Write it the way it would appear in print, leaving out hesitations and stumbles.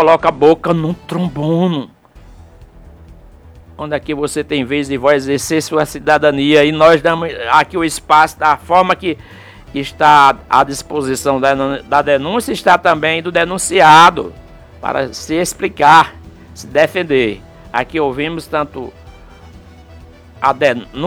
coloca a boca num trombone. Onde aqui você tem vez de voz exercer sua cidadania, e nós damos aqui o espaço da forma que está à disposição da denúncia, está também do denunciado, para se explicar, se defender. Aqui ouvimos tanto a denúncia